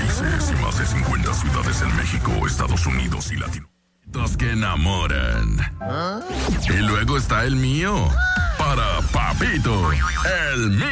países y más de 50 ciudades en México, Estados Unidos y Latinoamérica. Que enamoran. Y luego está el mío. Para Papito, el mío.